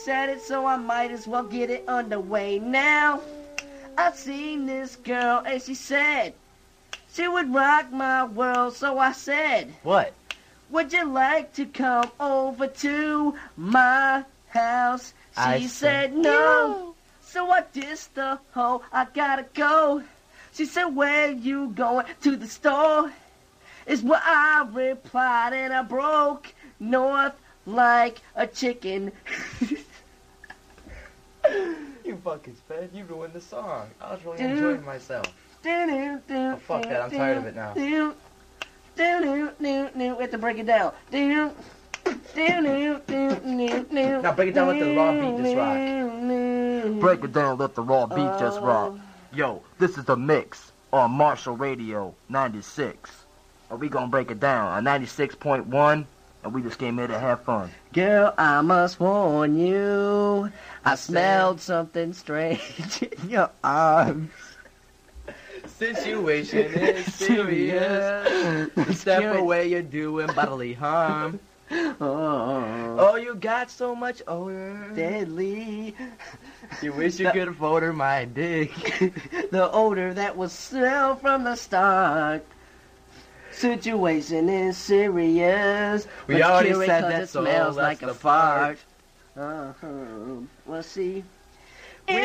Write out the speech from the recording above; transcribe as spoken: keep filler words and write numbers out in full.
Said it, so I might as well get it underway now. I seen this girl and she said she would rock my world, so I said, what? Would you like to come over to my house? She I said, said no. So I dissed the hoe, I gotta go. She said, where you going? To the store? Is what I replied, and I broke north like a chicken. You fucking sped. You ruined the song. I was really enjoying myself. Oh, fuck that. I'm tired of it now. We have to break it down. Now break it down, let the raw beat just rock. Break it down, let the raw beat just rock. Yo, this is the mix on Marshall Radio ninety-six. And we gonna break it down on ninety-six point one, and we just came here to have fun. Girl, I must warn you, I smelled something strange in your arms. Situation is serious. Step away, you're doing bodily harm. Oh, oh, you got so much odor. Deadly. You wish you could have ordered my dick. The odor that was smelled from the start. Situation is serious. We already said that, that, it so smells that's like a the fart. part. Uh-huh. Well, see.